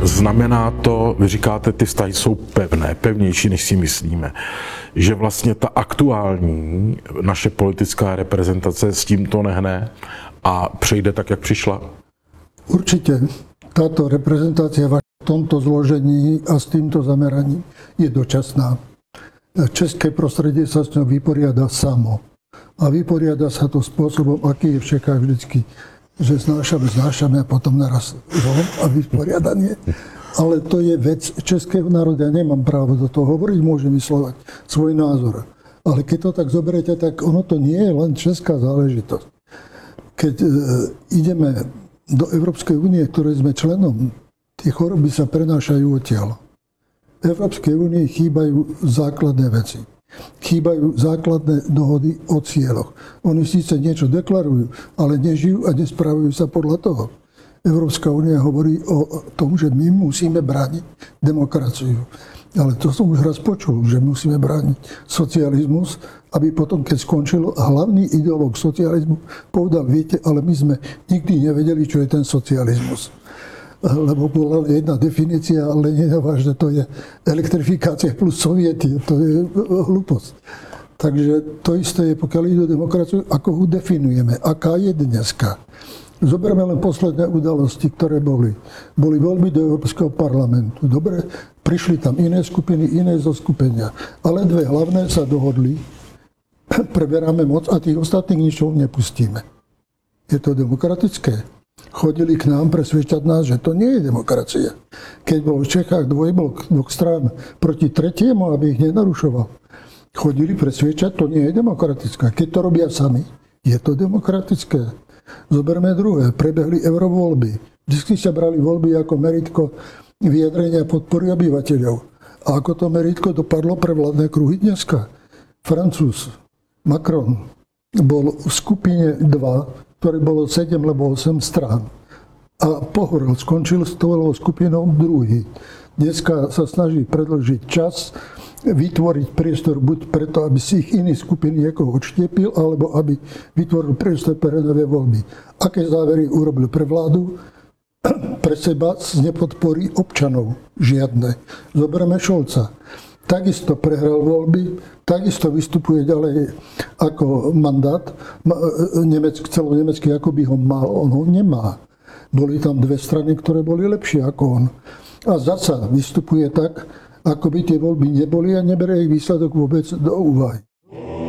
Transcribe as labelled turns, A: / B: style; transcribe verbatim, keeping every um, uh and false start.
A: znamená to, vy říkáte, ty vztahy jsou pevné, pevnější, než si myslíme, že vlastně ta aktuální naše politická reprezentace s tímto nehne a přejde tak, jak přišla?
B: Určite. Táto reprezentácia v tomto zložení a s týmto zameraním je dočasná. České prostredie sa s ňou vyporiada samo. A vyporiada sa to spôsobom, aký je v Čechách vždycky, že znášame, znášame a potom naraz von a vysporiadanie. Ale to je vec českého národa. Ja nemám právo do toho hovoriť, môžem vyslovať svoj názor. Ale keď to tak zoberete, tak ono to nie je len česká záležitosť. Keď e, ideme do Európskej únie, ktorej sme členom, tie choroby sa prenášajú odtiaľ. V Európskej únii chýbajú základné veci. Chýbajú základné dohody o cieľoch. Oni síce niečo deklarujú, ale nežijú a nespravujú sa podľa toho. Európska únia hovorí o tom, že my musíme brániť demokraciu. Ale to som už raz počul, že musíme brániť socializmus, aby potom, keď skončilo, hlavný ideológ socializmu povedal, viete, ale my sme nikdy nevedeli, čo je ten socializmus. Lebo bola jedna definícia, ale nevážne, to je elektrifikácia plus soviety, to je hlúposť. Takže to isté je, pokiaľ ide o demokraciu, ako ho definujeme, aká je dneska. Zoberme len posledné udalosti, ktoré boli. Boli voľby do Európskeho parlamentu. Dobre, prišli tam iné skupiny, iné zoskupenia. Ale dve hlavné sa dohodli, preberáme moc a tých ostatných ničoho nepustíme. Je to demokratické? Chodili k nám presvedčať nás, že to nie je demokracia. Keď bol v Čechách dvojblok dvoch strán proti tretiemu, aby ich nenarušoval, chodili presvedčať, to nie je demokratické. Keď to robia sami, je to demokratické. Zoberme druhé, prebehli eurovoľby. Vždy sa brali voľby ako meritko vyjadrenia podpory obyvateľov. A ako to meritko dopadlo pre vládne kruhy dneska? Francúz Macron bol v skupine dva, ktoré bolo sedem alebo osem strán. A pohorel, skončil s tou skupinou druhý. Dneska sa snaží predĺžiť čas, vytvoriť priestor buď preto, aby si ich iný skupiny niekoho odštiepil, alebo aby vytvoril priestor pre nové voľby. Aké závery urobil pre vládu? Pre seba z nepodpory občanov žiadne. Zoberme Scholza. Takisto prehral voľby, takisto vystupuje ďalej ako mandát Nemeck, celonemecký, ako by ho mal. On ho nemá. Boli tam dve strany, ktoré boli lepšie ako on. A zasa vystupuje tak, ako by tie voľby neboli a neberie ich výsledok vôbec do úvahy.